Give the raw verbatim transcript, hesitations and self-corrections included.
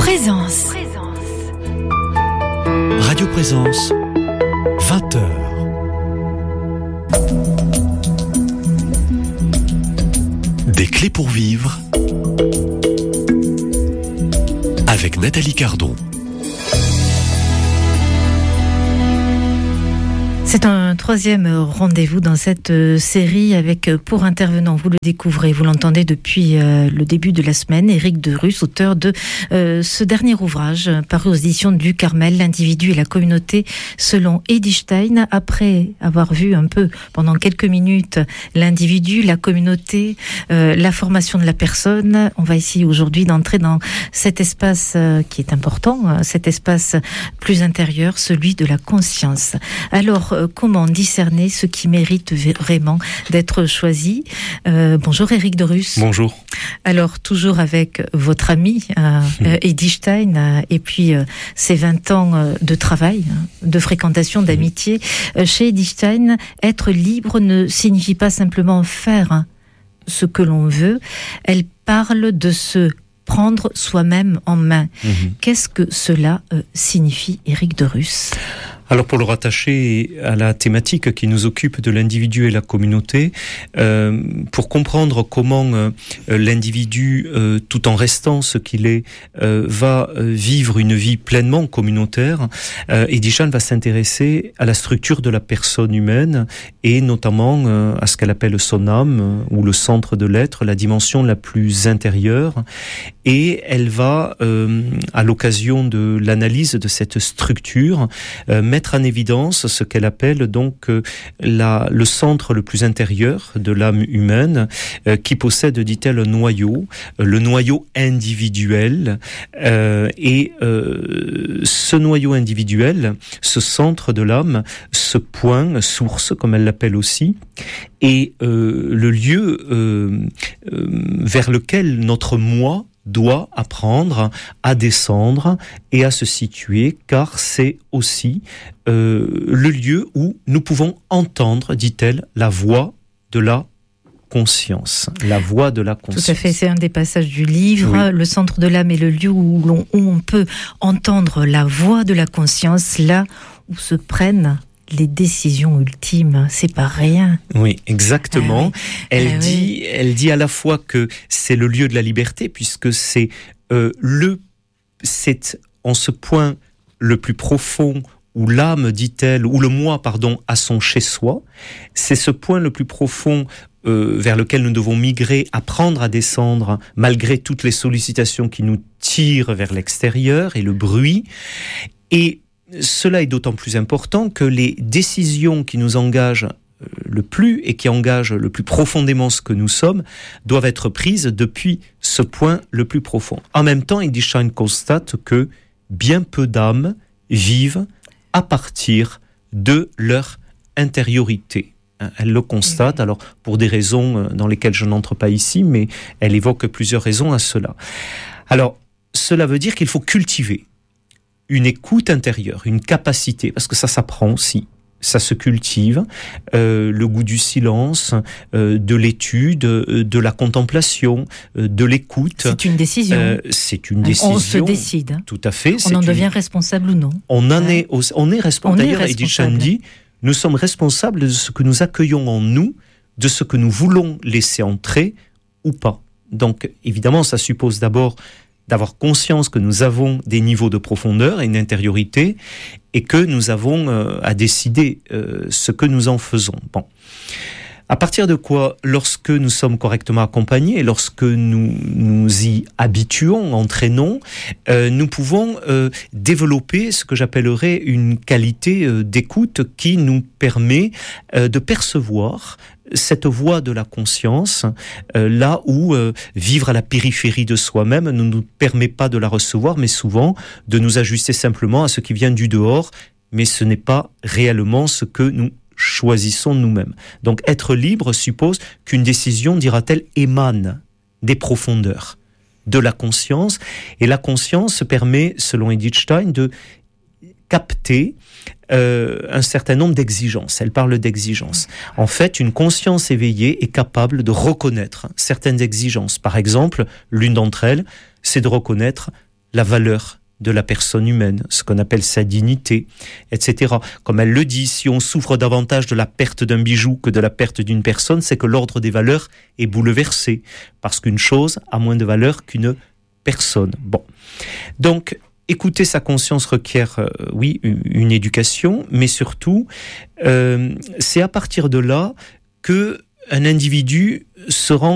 Présence. Radio Présence, vingt heures. Des clés pour vivre avec Nathalie Cardon. C'est un troisième rendez-vous dans cette série avec, pour intervenant, vous le découvrez, vous l'entendez depuis euh, le début de la semaine, Éric Derusse, auteur de euh, ce dernier ouvrage paru aux éditions du Carmel, L'individu et la communauté selon Edith Stein. Après avoir vu un peu pendant quelques minutes l'individu, la communauté, euh, la formation de la personne, on va ici aujourd'hui d'entrer dans cet espace euh, qui est important, cet espace plus intérieur, celui de la conscience. Alors, comment discerner ce qui mérite vraiment d'être choisi? euh, Bonjour Éric Derusse. Bonjour. Alors, toujours avec votre ami euh, mmh. Edith Stein euh, et puis euh, ces vingt ans euh, de travail, de fréquentation, d'amitié. Euh, chez Edith Stein, être libre ne signifie pas simplement faire hein, ce que l'on veut. Elle parle de se prendre soi-même en main. Mmh. Qu'est-ce que cela euh, signifie, Éric Derusse? Alors pour le rattacher à la thématique qui nous occupe de l'individu et la communauté, euh, pour comprendre comment euh, l'individu, euh, tout en restant ce qu'il est, euh, va vivre une vie pleinement communautaire, euh, Edith Stein va s'intéresser à la structure de la personne humaine et notamment euh, à ce qu'elle appelle son âme, euh, ou le centre de l'être, la dimension la plus intérieure. Et elle va, euh, à l'occasion de l'analyse de cette structure, euh, mettre en évidence ce qu'elle appelle donc euh, la, le centre le plus intérieur de l'âme humaine, euh, qui possède, dit-elle, un noyau, euh, le noyau individuel. Euh, et euh, ce noyau individuel, ce centre de l'âme, ce point, source, comme elle l'appelle aussi, est euh, le lieu euh, euh, vers lequel notre moi doit apprendre à descendre et à se situer, car c'est aussi euh, le lieu où nous pouvons entendre, dit-elle, la voix de la conscience. La voix de la conscience. Tout à fait, c'est un des passages du livre. Oui. Le centre de l'âme est le lieu où, l'on, où on peut entendre la voix de la conscience, là où se prennent les décisions ultimes, c'est pas rien. Oui, exactement. Ah oui. Elle ah dit, oui. elle dit à la fois que c'est le lieu de la liberté, puisque c'est euh, le, c'est en ce point le plus profond où l'âme, dit-elle, ou le moi, pardon, a son chez-soi. C'est ce point le plus profond euh, vers lequel nous devons migrer, apprendre à descendre, malgré toutes les sollicitations qui nous tirent vers l'extérieur et le bruit. Et cela est d'autant plus important que les décisions qui nous engagent le plus et qui engagent le plus profondément ce que nous sommes doivent être prises depuis ce point le plus profond. En même temps, Edith Stein constate que bien peu d'âmes vivent à partir de leur intériorité. Elle le constate, alors pour des raisons dans lesquelles je n'entre pas ici, mais elle évoque plusieurs raisons à cela. Alors, cela veut dire qu'il faut cultiver une écoute intérieure, une capacité, parce que ça s'apprend aussi, ça se cultive, euh, le goût du silence, euh, de l'étude, euh, de la contemplation, euh, de l'écoute. C'est une décision. Euh, c'est une décision. On se décide. Tout à fait. On en une... devient responsable ou non. On en ouais. est, on est responsable. D'ailleurs, Edith Stein dit, nous sommes responsables de ce que nous accueillons en nous, de ce que nous voulons laisser entrer ou pas. Donc, évidemment, ça suppose d'abord d'avoir conscience que nous avons des niveaux de profondeur et une intériorité et que nous avons euh, à décider euh, ce que nous en faisons. Bon. À partir de quoi, lorsque nous sommes correctement accompagnés, lorsque nous nous y habituons, entraînons, euh, nous pouvons euh, développer ce que j'appellerais une qualité euh, d'écoute qui nous permet euh, de percevoir cette voix de la conscience, euh, là où euh, vivre à la périphérie de soi-même ne nous permet pas de la recevoir, mais souvent de nous ajuster simplement à ce qui vient du dehors, mais ce n'est pas réellement ce que nous choisissons nous-mêmes. Donc être libre suppose qu'une décision, dira-t-elle, émane des profondeurs de la conscience, et la conscience permet, selon Edith Stein, de capter euh, un certain nombre d'exigences. Elle parle d'exigences. En fait, une conscience éveillée est capable de reconnaître certaines exigences. Par exemple, l'une d'entre elles, c'est de reconnaître la valeur de la personne humaine, ce qu'on appelle sa dignité, et cetera. Comme elle le dit, si on souffre davantage de la perte d'un bijou que de la perte d'une personne, c'est que l'ordre des valeurs est bouleversé, parce qu'une chose a moins de valeur qu'une personne. Bon. Donc, écouter sa conscience requiert, euh, oui, une, une éducation, mais surtout, euh, c'est à partir de là que un individu se rend